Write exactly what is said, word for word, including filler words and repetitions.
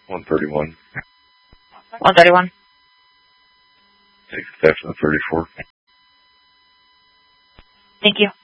one thirty-one. one thirty-one. Take exception to thirty-four. Thank you.